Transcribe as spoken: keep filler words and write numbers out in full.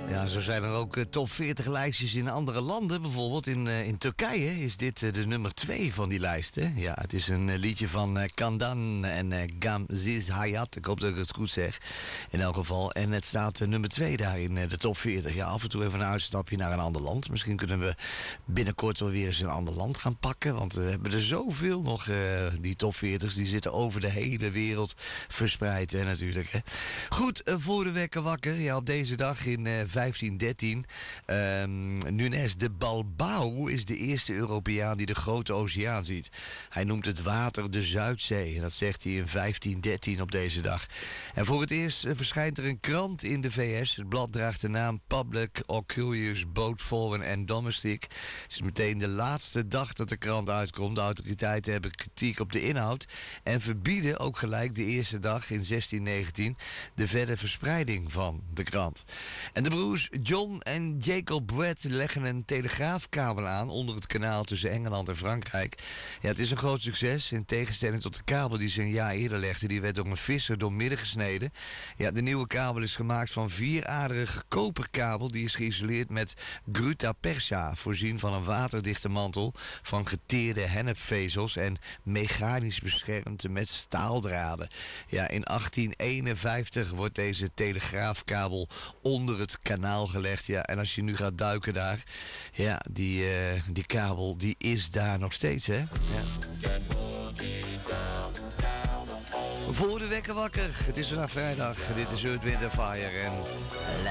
Ja, zo zijn er ook uh, top veertig lijstjes in andere landen. Bijvoorbeeld in, uh, in Turkije is dit uh, de nummer twee van die lijst. Hè? Ja, het is een uh, liedje van uh, Kandan en uh, Gamziz Hayat. Ik hoop dat ik het goed zeg. In elk geval. En het staat uh, nummer twee daar in uh, de top veertig. Ja, af en toe even een uitstapje naar een ander land. Misschien kunnen we binnenkort wel weer eens een ander land gaan pakken. Want we hebben er zoveel nog, uh, die top veertig's. Die zitten over de hele wereld verspreid hè, natuurlijk. Hè? Goed, uh, voor de wekker wakker. Ja, op deze dag in uh, vijftien dertien. Um, Nunes de Balbao is de eerste Europeaan die de grote oceaan ziet. Hij noemt het water de Zuidzee. En dat zegt hij in vijftien dertien op deze dag. En voor het eerst uh, verschijnt er een krant in de V S. Het blad draagt de naam Public Oculus Boat Foreign and Domestic. Het is meteen de laatste dag dat de krant uitkomt. De autoriteiten hebben kritiek op de inhoud en verbieden ook gelijk de eerste dag in zestien negentien de verdere verspreiding van de krant. En de broers John en Jacob Brett leggen een telegraafkabel aan onder het kanaal tussen Engeland en Frankrijk. Ja, het is een groot succes. In tegenstelling tot de kabel die ze een jaar eerder legden. Die werd door een visser doormidden gesneden. Ja, de nieuwe kabel is gemaakt van vieraderige koperkabel. Die is geïsoleerd met gutta-percha. Voorzien van een waterdichte mantel van geteerde hennepvezels en mechanisch beschermd met staaldraden. Ja, in achttien eenenvijftig wordt deze telegraafkabel onder het kanaal gelegd. Ja, en als je nu gaat duiken daar, ja, die, uh, die kabel die is daar nog steeds, hè? Ja. Voor de wekker wakker. Het is vandaag vrijdag. Dit is Earth, Wind and Fire en